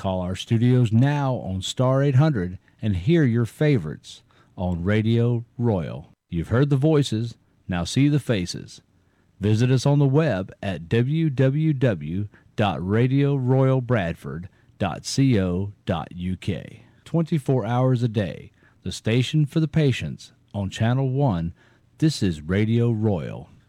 Call our studios now on Star 800 and hear your favorites on Radio Royal. You've heard the voices, now see the faces. Visit us on the web at www.radioroyalbradford.co.uk. 24 hours a day, the station for the patients on Channel 1. This is Radio Royal.